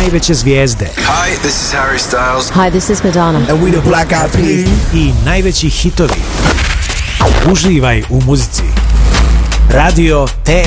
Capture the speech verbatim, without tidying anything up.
najveće zvijezde. Hi, this is Harry Styles. Hi, this is Madonna. And we the Black Eyed Peas. I najveći hitovi. Uživaj u muzici. Radio T